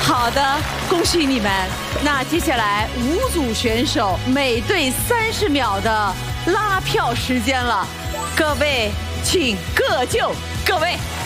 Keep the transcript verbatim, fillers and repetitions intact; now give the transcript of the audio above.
好的，恭喜你们。那接下来五组选手每队三十秒的拉票时间了，各位请各就各位。